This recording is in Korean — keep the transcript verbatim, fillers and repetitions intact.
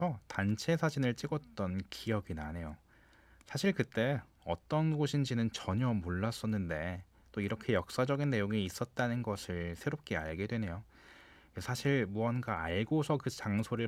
어, 단체 사진을 찍었던 기억이 나네요. 사실 그때 어떤 곳인지는 전혀 몰랐었는데 또 이렇게 역사적인 내용이 있었다는 것을 새롭게 알게 되네요. 사실 무언가 알고서 그 장소를